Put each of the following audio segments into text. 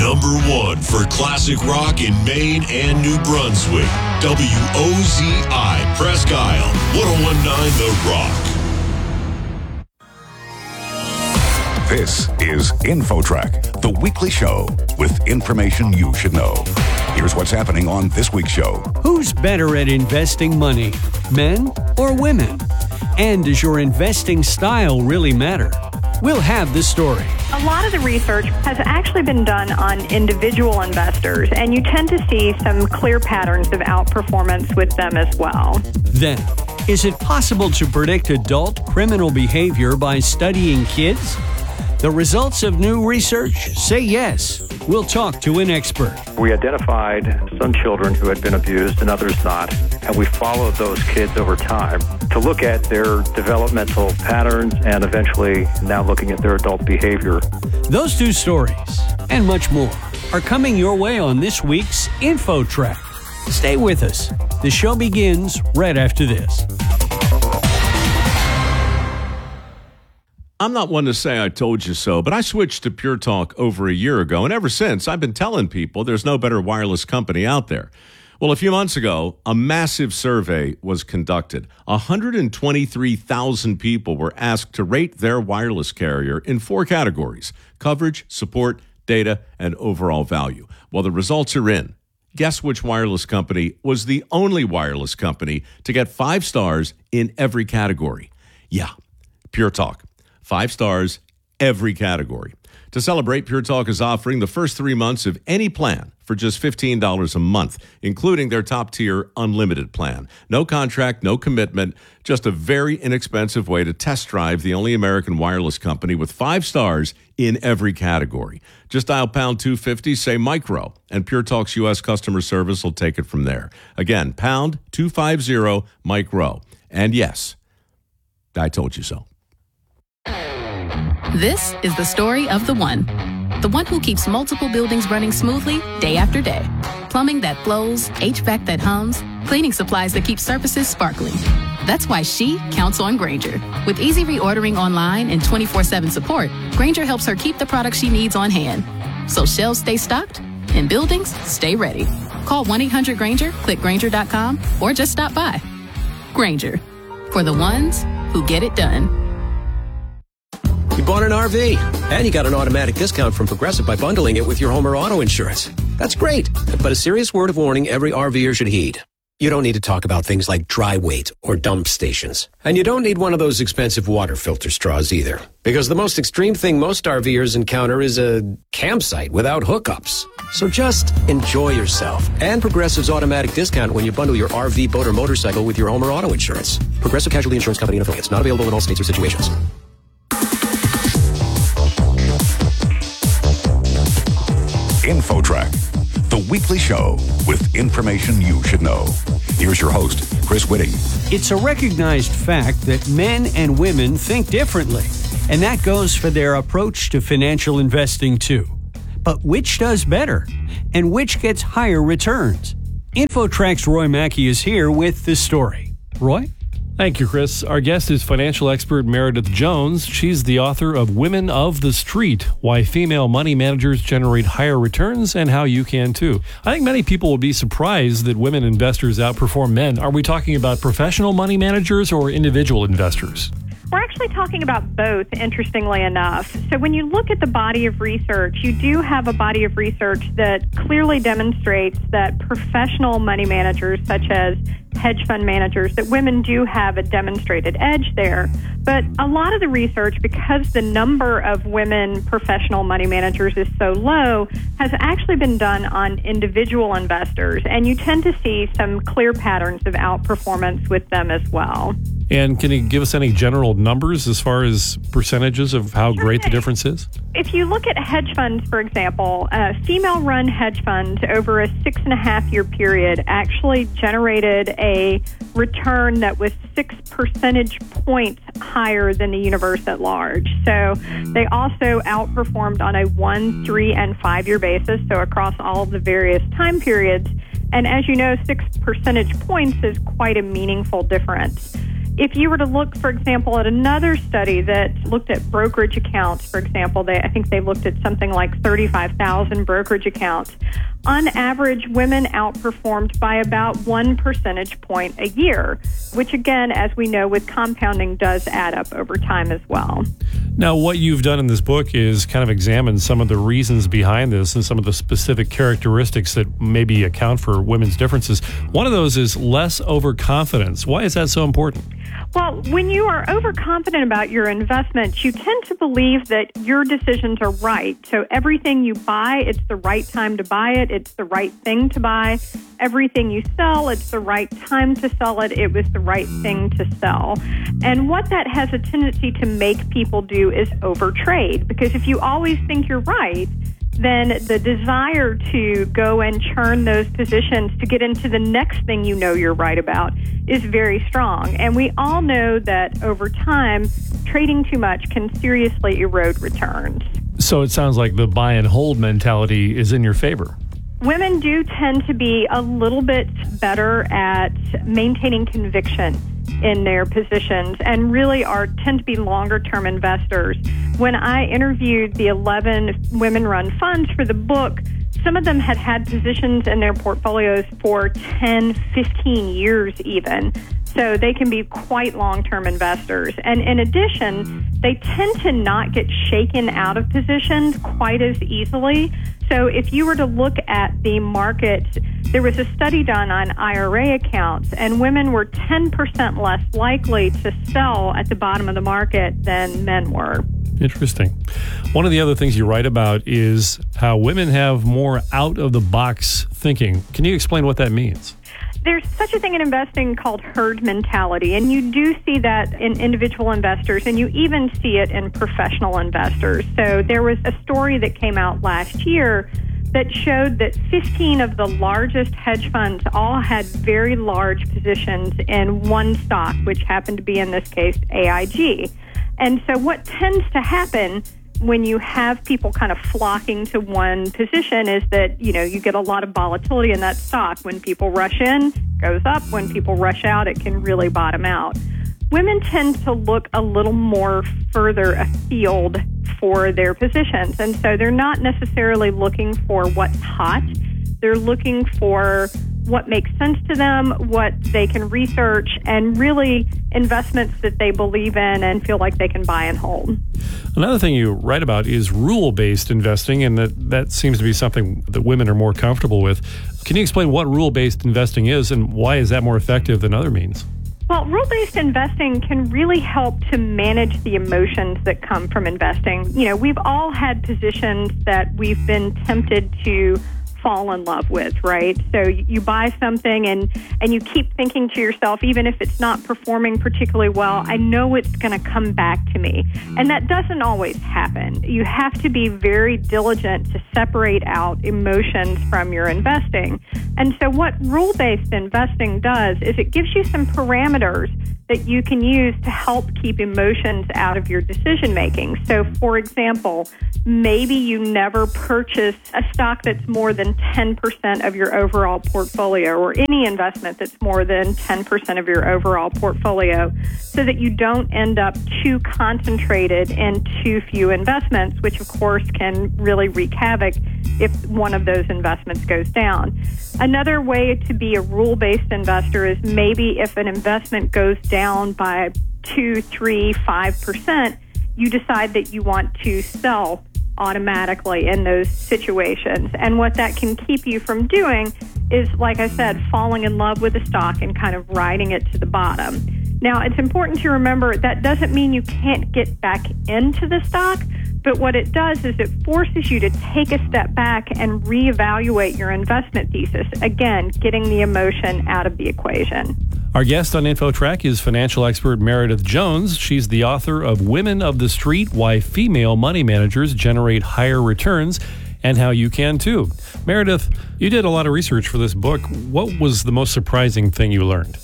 Number one for classic rock in Maine and New Brunswick. WOZI Presque Isle, 1019 The Rock. This is InfoTrack, the weekly show with information you should know. Here's what's happening on this week's show. Who's better at investing money, men or women? And does your investing style really matter? We'll have the story. A lot of the research has actually been done on individual investors, and you tend to see some clear patterns of outperformance with them as well. Then, is it possible to predict adult criminal behavior by studying kids? The results of new research say yes. We'll talk to an expert. We identified some children who had been abused and others not, and we followed those kids over time to look at their developmental patterns and eventually now looking at their adult behavior. Those two stories and much more are coming your way on this week's InfoTrack. Stay with us. The show begins right after this. I'm not one to say I told you so, but I switched to Pure Talk over a year ago, and ever since, I've been telling people there's no better wireless company out there. Well, a few months ago, a massive survey was conducted. 123,000 people were asked to rate their wireless carrier in 4 categories: coverage, support, data, and overall value. Well, the results are in. Guess which wireless company was the only wireless company to get 5 stars in every category? Yeah, Pure Talk. 5 stars, every category. To celebrate, Pure Talk is offering the first 3 months of any plan for just $15 a month, including their top-tier unlimited plan. No contract, no commitment, just a very inexpensive way to test drive the only American wireless company with 5 stars in every category. Just dial pound 250, say micro, and Pure Talk's U.S. customer service will take it from there. Again, pound 250 micro. And yes, I told you so. This is the story of the one who keeps multiple buildings running smoothly day after day. Plumbing that flows, HVAC that hums, cleaning supplies that keep surfaces sparkling. That's why she counts on Grainger. With easy reordering online and 24/7 support, Grainger helps her keep the products she needs on hand. So shelves stay stocked and buildings stay ready. Call 1-800-GRAINGER, click Grainger.com, or just stop by. Grainger, for the ones who get it done. You bought an RV, and you got an automatic discount from Progressive by bundling it with your home or auto insurance. That's great, but a serious word of warning every RVer should heed. You don't need to talk about things like dry weight or dump stations. And you don't need one of those expensive water filter straws either, because the most extreme thing most RVers encounter is a campsite without hookups. So just enjoy yourself and Progressive's automatic discount when you bundle your RV, boat, or motorcycle with your home or auto insurance. Progressive Casualty Insurance Company and affiliates. Not available in all states or situations. InfoTrack, the weekly show with information you should know. Here's your host, Chris Whitting. It's a recognized fact that men and women think differently, and that goes for their approach to financial investing too. But which does better? And which gets higher returns? InfoTrack's Roy Mackey is here with the story. Roy? Thank you, Chris. Our guest is financial expert Meredith Jones. She's the author of Women of the Street, Why Female Money Managers Generate Higher Returns and How You Can Too. I think many people will be surprised that women investors outperform men. Are we talking about professional money managers or individual investors? We're actually talking about both, interestingly enough. So when you look at the body of research, you do have a body of research that clearly demonstrates that professional money managers, such as hedge fund managers, that women do have a demonstrated edge there. But a lot of the research, because the number of women professional money managers is so low, has actually been done on individual investors. And you tend to see some clear patterns of outperformance with them as well. And can you give us any general numbers as far as percentages of how great the difference is? If you look at hedge funds, for example, female-run hedge funds over a 6.5-year period actually generated a return that was 6 percentage points higher than the universe at large. So they also outperformed on a 1, 3, and 5-year basis, so across all of the various time periods. And as you know, 6 percentage points is quite a meaningful difference. If you were to look, for example, at another study that looked at brokerage accounts, for example, I think they looked at something like 35,000 brokerage accounts. On average, women outperformed by about 1 percentage point a year, which again, as we know with compounding, does add up over time as well. Now, what you've done in this book is kind of examine some of the reasons behind this and some of the specific characteristics that maybe account for women's differences. One of those is less overconfidence. Why is that so important? Well, when you are overconfident about your investments, you tend to believe that your decisions are right. So everything you buy, it's the right time to buy it. It's the right thing to buy. Everything you sell, it's the right time to sell it. It was the right thing to sell. And what that has a tendency to make people do is overtrade, because if you always think you're right, then the desire to go and churn those positions to get into the next thing you know you're right about is very strong. And we all know that over time, trading too much can seriously erode returns. So it sounds like the buy and hold mentality is in your favor. Women do tend to be a little bit better at maintaining conviction in their positions and really tend to be longer-term investors. When I interviewed the 11 women-run funds for the book, some of them had positions in their portfolios for 10, 15 years even. So they can be quite long-term investors. And in addition, they tend to not get shaken out of positions quite as easily. So if you were to look at the market, there was a study done on IRA accounts, and women were 10% less likely to sell at the bottom of the market than men were. Interesting. One of the other things you write about is how women have more out-of-the-box thinking. Can you explain what that means? There's such a thing in investing called herd mentality, and you do see that in individual investors, and you even see it in professional investors. So there was a story that came out last year that showed that 15 of the largest hedge funds all had very large positions in one stock, which happened to be, in this case, AIG. And so what tends to happen when you have people kind of flocking to one position is that, you get a lot of volatility in that stock. When people rush in, it goes up. When people rush out, it can really bottom out. Women tend to look a little more further afield for their positions. And so they're not necessarily looking for what's hot. They're looking for what makes sense to them, what they can research, and really investments that they believe in and feel like they can buy and hold. Another thing you write about is rule-based investing, and that seems to be something that women are more comfortable with. Can you explain what rule-based investing is, and why is that more effective than other means? Well, rule-based investing can really help to manage the emotions that come from investing. We've all had positions that we've been tempted to fall in love with, right? So you buy something and you keep thinking to yourself, even if it's not performing particularly well, I know it's going to come back to me. And that doesn't always happen. You have to be very diligent to separate out emotions from your investing. And so what rule-based investing does is it gives you some parameters that you can use to help keep emotions out of your decision making. So, for example, maybe you never purchase a stock that's more than 10% of your overall portfolio, or any investment that's more than 10% of your overall portfolio, so that you don't end up too concentrated in too few investments, which of course can really wreak havoc if one of those investments goes down. Another way to be a rule-based investor is maybe if an investment goes down by 2, 3, 5%, you decide that you want to sell automatically in those situations. And what that can keep you from doing is, like I said, falling in love with a stock and kind of riding it to the bottom. Now, it's important to remember that doesn't mean you can't get back into the stock, but what it does is it forces you to take a step back and reevaluate your investment thesis. Again, getting the emotion out of the equation. Our guest on InfoTrack is financial expert Meredith Jones. She's the author of Women of the Street, Why Female Money Managers Generate Higher Returns, and How You Can Too. Meredith, you did a lot of research for this book. What was the most surprising thing you learned?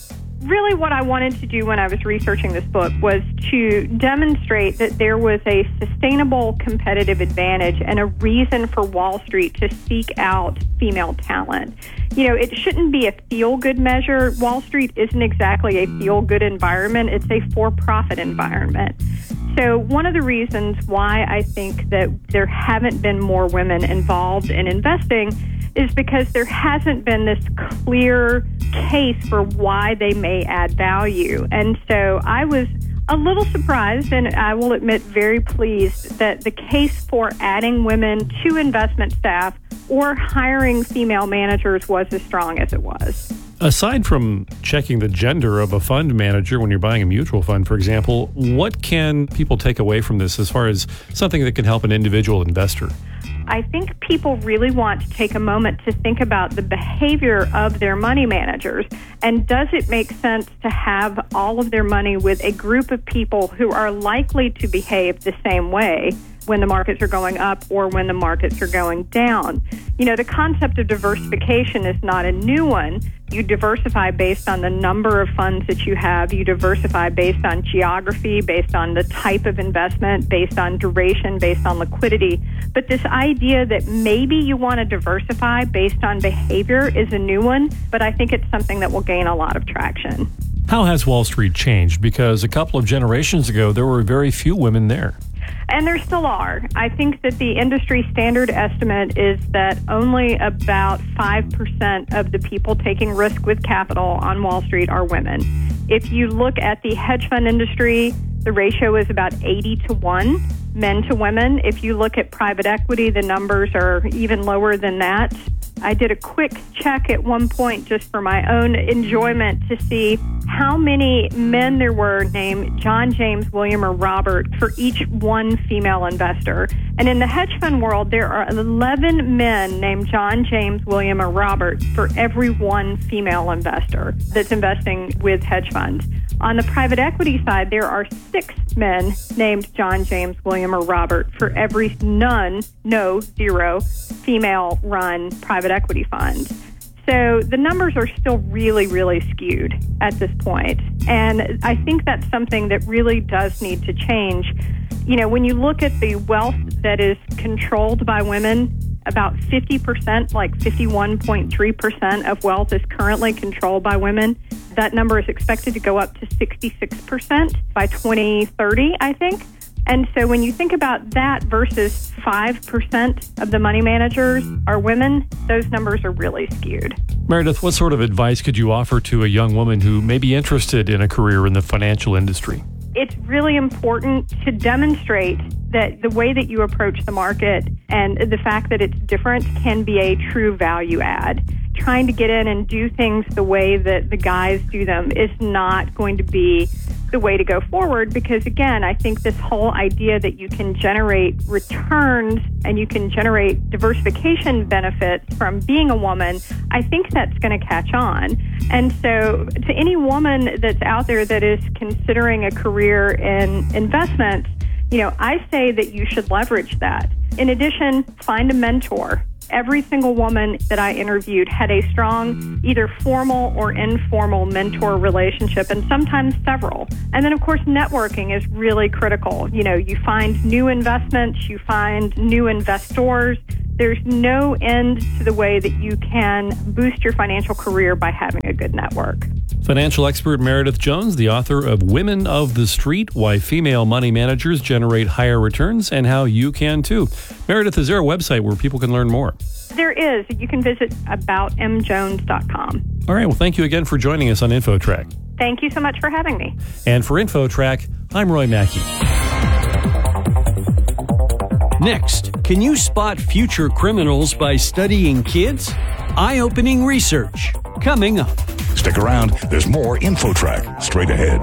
really what I wanted to do when I was researching this book was to demonstrate that there was a sustainable competitive advantage and a reason for Wall Street to seek out female talent. You know, it shouldn't be a feel-good measure. Wall Street isn't exactly a feel-good environment. It's a for-profit environment. So one of the reasons why I think that there haven't been more women involved in investing is because there hasn't been this clear case for why they may add value. And so I was a little surprised, and I will admit very pleased, that the case for adding women to investment staff or hiring female managers was as strong as it was. Aside from checking the gender of a fund manager when you're buying a mutual fund, for example, what can people take away from this as far as something that can help an individual investor? I think people really want to take a moment to think about the behavior of their money managers. And does it make sense to have all of their money with a group of people who are likely to behave the same way when the markets are going up or when the markets are going down? You know, the concept of diversification is not a new one. You diversify based on the number of funds that you have. You diversify based on geography, based on the type of investment, based on duration, based on liquidity. But this idea that maybe you want to diversify based on behavior is a new one, but I think it's something that will gain a lot of traction. How has Wall Street changed? Because a couple of generations ago, there were very few women there. And there still are. I think that the industry standard estimate is that only about 5% of the people taking risk with capital on Wall Street are women. If you look at the hedge fund industry, the ratio is about 80-1, men to women. If you look at private equity, the numbers are even lower than that. I did a quick check at one point just for my own enjoyment to see how many men there were named John, James, William, or Robert for each one female investor. And in the hedge fund world, there are 11 men named John, James, William, or Robert for every one female investor that's investing with hedge funds. On the private equity side, there are 6 men named John, James, William, or Robert for every 0 female-run private equity funds. So the numbers are still really, really skewed at this point. And I think that's something that really does need to change. You know, when you look at the wealth that is controlled by women, about 50%, like 51.3% of wealth is currently controlled by women. That number is expected to go up to 66% by 2030, I think. And so when you think about that versus 5% of the money managers are women, those numbers are really skewed. Meredith, what sort of advice could you offer to a young woman who may be interested in a career in the financial industry? It's really important to demonstrate that the way that you approach the market and the fact that it's different can be a true value add. Trying to get in and do things the way that the guys do them is not going to be the way to go forward because, again, I think this whole idea that you can generate returns and you can generate diversification benefits from being a woman, I think that's going to catch on. And so to any woman that's out there that is considering a career in investments, you know, I say that you should leverage that. In addition, find a mentor. Every single woman that I interviewed had a strong, either formal or informal mentor relationship, and sometimes several. And then, of course, networking is really critical. You know, you find new investments, you find new investors. There's no end to the way that you can boost your financial career by having a good network. Financial expert Meredith Jones, the author of Women of the Street, Why Female Money Managers Generate Higher Returns and How You Can Too. Meredith, is there a website where people can learn more? There is. You can visit aboutemjones.com. All right. Well, thank you again for joining us on InfoTrack. Thank you so much for having me. And for InfoTrack, I'm Roy Mackey. Next, can you spot future criminals by studying kids? Eye-opening research. Coming up. Stick around. There's more InfoTrack straight ahead.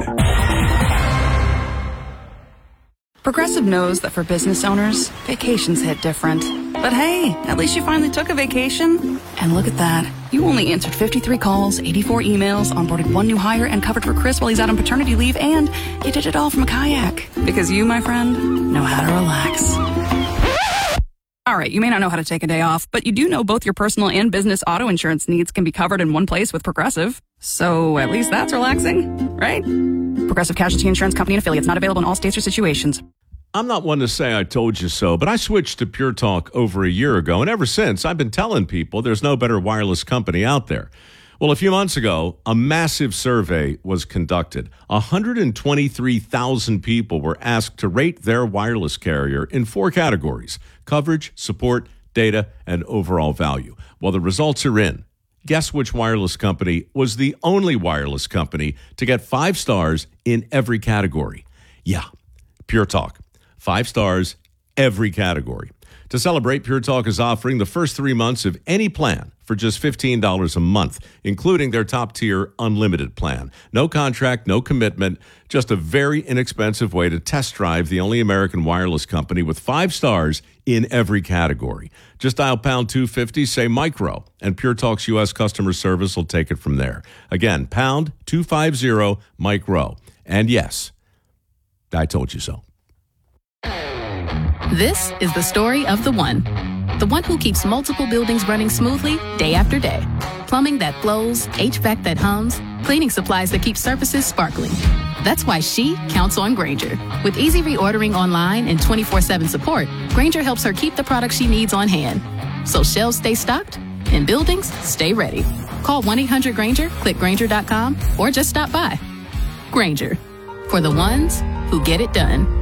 Progressive knows that for business owners, vacations hit different. But hey, at least you finally took a vacation. And look at that. You only answered 53 calls, 84 emails, onboarded 1 new hire, and covered for Chris while he's out on paternity leave, and you did it all from a kayak. Because you, my friend, know how to relax. All right, you may not know how to take a day off, but you do know both your personal and business auto insurance needs can be covered in one place with Progressive. So at least that's relaxing, right? Progressive Casualty Insurance Company and affiliates, not available in all states or situations. I'm not one to say I told you so, but I switched to Pure Talk over a year ago, and ever since, I've been telling people there's no better wireless company out there. Well, a few months ago, a massive survey was conducted. 123,000 people were asked to rate their wireless carrier in 4 categories: coverage, support, data, and overall value. Well, the results are in. Guess which wireless company was the only wireless company to get 5 stars in every category? Yeah, Pure Talk. 5 stars, every category. To celebrate, Pure Talk is offering the first 3 months of any plan for just $15 a month, including their top-tier unlimited plan. No contract, no commitment, just a very inexpensive way to test drive the only American wireless company with 5 stars in every category. Just dial pound 250, say micro, and Pure Talk's U.S. customer service will take it from there. Again, pound 250 micro. And yes, I told you so. This is the story of the one who keeps multiple buildings running smoothly day after day. Plumbing that flows, HVAC that hums, cleaning supplies that keep surfaces sparkling. That's why she counts on Grainger. With easy reordering online and 24/7 support, Grainger helps her keep the products she needs on hand. So shelves stay stocked and buildings stay ready. Call 1-800-GRAINGER, click Grainger.com, or just stop by. Grainger, for the ones who get it done.